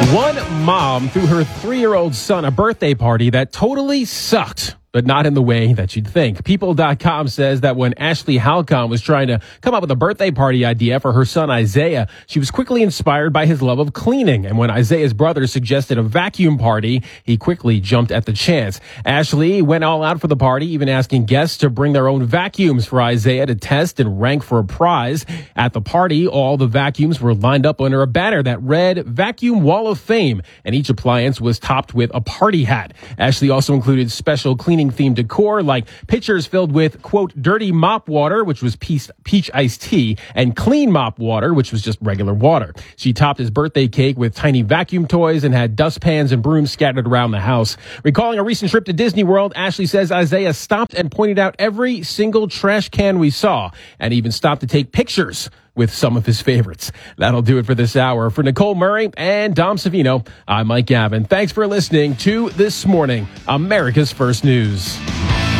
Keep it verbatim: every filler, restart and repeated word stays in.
One mom threw her three-year-old son a birthday party that totally sucked, but not in the way that you'd think. People dot com says that when Ashley Halcon was trying to come up with a birthday party idea for her son Isaiah, she was quickly inspired by his love of cleaning. And when Isaiah's brother suggested a vacuum party, he quickly jumped at the chance. Ashley went all out for the party, even asking guests to bring their own vacuums for Isaiah to test and rank for a prize. At the party, all the vacuums were lined up under a banner that read Vacuum Wall of Fame, and each appliance was topped with a party hat. Ashley also included special cleaning themed decor like pitchers filled with, quote, dirty mop water, which was peach, peach iced tea, and clean mop water, which was just regular water. She topped his birthday cake with tiny vacuum toys and had dustpans and brooms scattered around the house. Recalling a recent trip to Disney World, Ashley says Isaiah stopped and pointed out every single trash can we saw, and even stopped to take pictures with some of his favorites. That'll do it for this hour. For Nicole Murray and Dom Savino, I'm Mike Gavin. Thanks for listening to This Morning, America's First News.